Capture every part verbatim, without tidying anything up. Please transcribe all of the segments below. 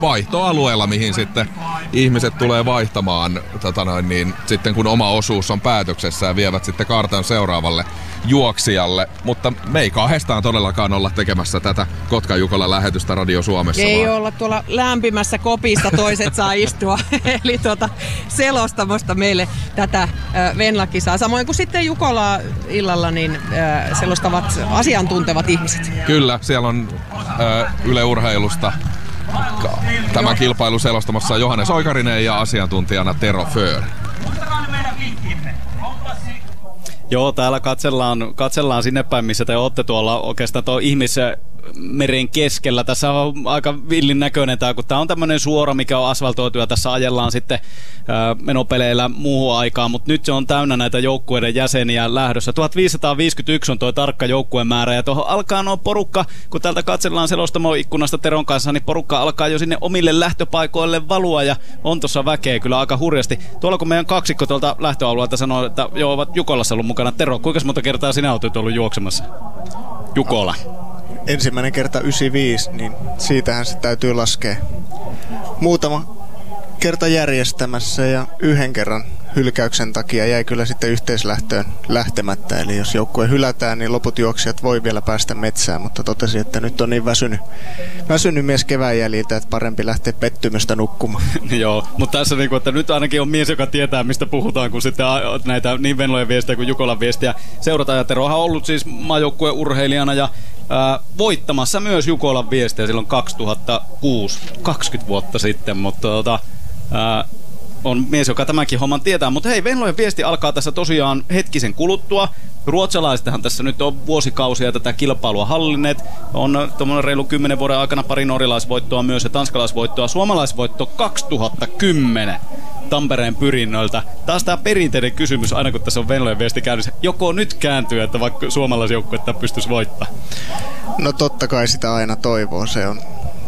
vaihtoalueella, mihin sitten ihmiset tulee vaihtamaan tota noin, niin, sitten kun oma osuus on päätöksessä ja vievät sitten kartan seuraavalle juoksijalle. Mutta me ei kahdestaan todellakaan olla tekemässä tätä Kotka-Jukola lähetystä Radio Suomessa. Ei vaan olla tuolla lämpimässä kopissa, toiset saa istua. Eli tuota, selostamosta meille tätä äh, Venla-kisaa. Samoin kuin sitten Jukola illalla niin äh, selostavat asiantuntevat ihmiset. Kyllä, siellä on äh, Yle Urheilusta tämän kilpailun selostamassa Johannes Oikarinen ja asiantuntijana Tero Föör. Joo, täällä katsellaan, katsellaan sinne päin, missä te olette tuolla oikeastaan tuo ihmisen meren keskellä. Tässä on aika villin näköinen tämä, kun tämä on tämmöinen suora, mikä on asfaltoitu ja tässä ajellaan sitten ää, menopeleillä muuhun aikaan, mutta nyt se on täynnä näitä joukkueiden jäseniä lähdössä. tuhatviisisataaviisikymmentäyksi on tuo tarkka joukkuemäärä ja tuohon alkaa nuo porukka, kun täältä katsellaan selostamon ikkunasta Teron kanssa, niin porukka alkaa jo sinne omille lähtöpaikoille valua ja on tuossa väkeä kyllä aika hurjasti. Tuolla kun meidän kaksikko tuolta lähtöalueelta sanoo, että joo, ovat Jukolassa ollut mukana. Tero, kuinka monta kertaa sinä olet ollut juoksemassa? Jukola. Ensimmäinen kerta yhdeksänkymmentäviisi, niin siitähän se täytyy laskea. Muutama kerta järjestämässä ja yhden kerran hylkäyksen takia jäi kyllä sitten yhteislähtöön lähtemättä. Eli jos joukkue hylätään, niin loput juoksijat voi vielä päästä metsään, mutta totesi, että nyt on niin väsynyt, väsynyt mies kevään jäljiltä, että parempi lähteä pettymystä nukkumaan. Joo, mutta tässä niinku, että nyt ainakin on mies, joka tietää, mistä puhutaan, kun sitten näitä niin Venlojen viestejä kuin Jukolan viestiä seurataan. Ja Terohan on ollut siis maajoukkueen urheilijana ja ää, voittamassa myös Jukolan viestejä silloin kaksituhattakuusi, kaksikymmentä vuotta sitten, mutta tota, ää, on mies, joka tämänkin homman tietää. Mutta hei, Venlojen viesti alkaa tässä tosiaan hetkisen kuluttua. Ruotsalaisethan tässä nyt on vuosikausia tätä kilpailua hallinneet. On tuommoinen reilu kymmenen vuoden aikana pari norjalaisvoittoa myös ja tanskalaisvoittoa. Suomalaisvoitto kaksituhattakymmenen Tampereen pyrinnöltä. Taas tämä perinteinen kysymys, aina kun tässä on Venlojen viesti käynnissä. Joko nyt kääntyy, että vaikka suomalaisjoukkuetta pystyisi voittamaan? No totta kai sitä aina toivoo. Se on,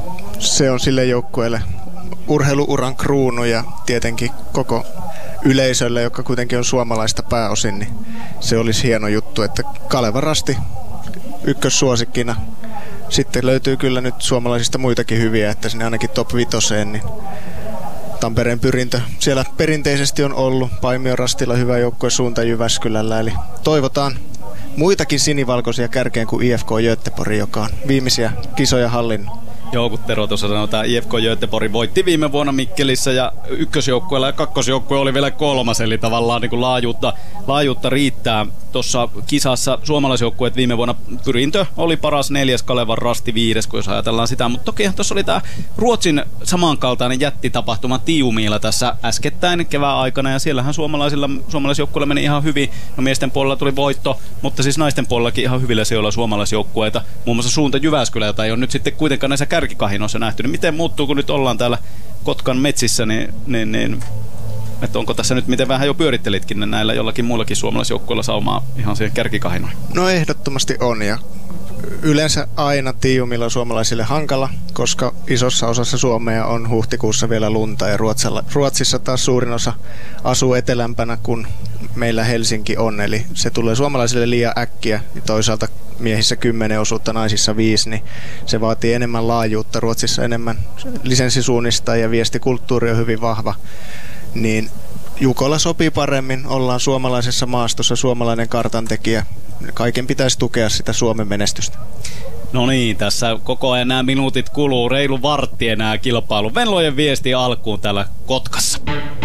se on sille joukkueelle urheiluuran kruunu ja tietenkin koko yleisölle, joka kuitenkin on suomalaista pääosin, niin se olisi hieno juttu, että Kaleva Rasti ykkössuosikkina. Sitten löytyy kyllä nyt suomalaisista muitakin hyviä, että sinne ainakin top vitoseen, niin Tampereen pyrintö siellä perinteisesti on ollut. Paimion Rastilla hyvä joukkue suunta Jyväskylällä, eli toivotaan muitakin sinivalkoisia kärkeen kuin I F K Göteborg, joka on viimeisiä kisoja hallinnut. Joo, kun Tero tuossa sanoi, että I F K Göteborg voitti viime vuonna Mikkelissä ja ykkösjoukkueella ja kakkosjoukkue oli vielä kolmas, eli tavallaan niin kuin laajuutta, laajuutta riittää. Tuossa kisassa suomalaisjoukkueet viime vuonna pyrintö oli paras neljäs, Kalevan Rasti viides, kun jos ajatellaan sitä, mutta toki tuossa oli tämä Ruotsin samankaltainen jättitapahtuma Tiumiilla tässä äskettäin kevään aikana ja siellähän suomalaisilla, suomalaisjoukkueilla meni ihan hyvin. No miesten puolella tuli voitto, mutta siis naisten puolellakin ihan hyvillä sijoilla suomalaisjoukkueita, muun muassa suunta Jyväskylä, jota ei ole nyt sitten kuitenkaan näissä kärkikahinoissa nähty, niin miten muuttuu, kun nyt ollaan täällä Kotkan metsissä, niin, niin, niin että onko tässä nyt, miten vähän jo pyörittelitkin ne näillä jollakin muillakin suomalaisjoukkueilla saumaa ihan siihen kärkikahinoihin? No ehdottomasti on, ja yleensä aina Tiiumilla on suomalaisille hankala, koska isossa osassa Suomea on huhtikuussa vielä lunta ja Ruotsilla, Ruotsissa taas suurin osa asuu etelämpänä kuin meillä Helsinki on, eli se tulee suomalaisille liian äkkiä ja toisaalta miehissä kymmenen osuutta, naisissa viisi, niin se vaatii enemmän laajuutta. Ruotsissa enemmän lisenssisuunnista ja viestikulttuuri on hyvin vahva, niin Jukola sopii paremmin, ollaan suomalaisessa maastossa, suomalainen kartantekijä. Kaiken pitäisi tukea sitä Suomen menestystä. No niin, tässä koko ajan nämä minuutit kuluu, reilu vartti enää kilpailu. Venlojen viesti alkuun täällä Kotkassa.